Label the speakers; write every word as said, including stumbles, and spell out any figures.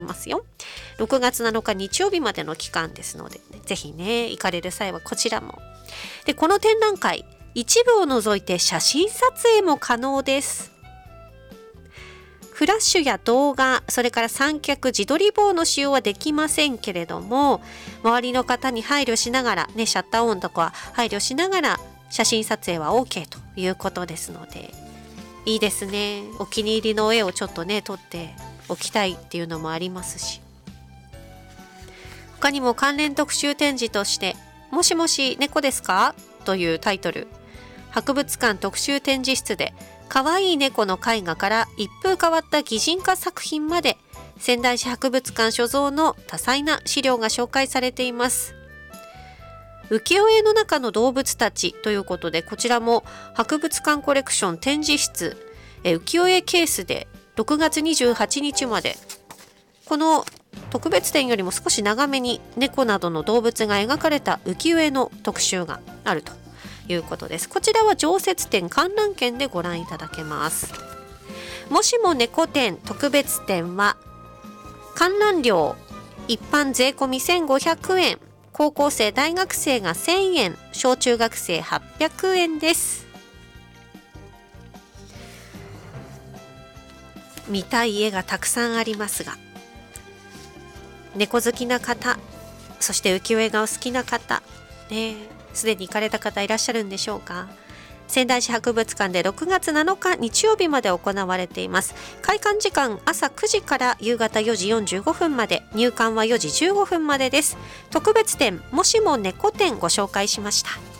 Speaker 1: ますよ。ろくがつなのか日曜日までの期間ですので、ね、ぜひね行かれる際はこちらも。でこの展覧会、一部を除いて写真撮影も可能です。フラッシュや動画、それから三脚、自撮り棒の使用はできませんけれども、周りの方に配慮しながらね、シャッター音とか配慮しながら写真撮影は OK ということですので、いいですね。お気に入りの絵をちょっとね撮っておきたいっていうのもありますし、他にも関連特集展示として「もしもし猫ですか?」というタイトル、博物館特集展示室でかわいい猫の絵画から一風変わった擬人化作品まで、仙台市博物館所蔵の多彩な資料が紹介されています。浮世絵の中の動物たちということで、こちらも博物館コレクション展示室え浮世絵ケースでろくがつにじゅうはちにちまで、この特別展よりも少し長めに猫などの動物が描かれた浮世絵の特集があるということです。こちらは常設展観覧券でご覧いただけます。もしも猫展特別展は観覧料一般税込みせんごひゃくえん、高校生大学生がせんえん、小中学生はっぴゃくえんです。見たい絵がたくさんありますが、猫好きな方、そして浮世絵がお好きな方ね、すでに行かれた方いらっしゃるんでしょうか。仙台市博物館でろくがつなのか日曜日まで行われています。開館時間朝くじから夕方よじよんじゅうごふんまで、入館はよじじゅうごふんまでです。特別展もしも猫展ご紹介しました。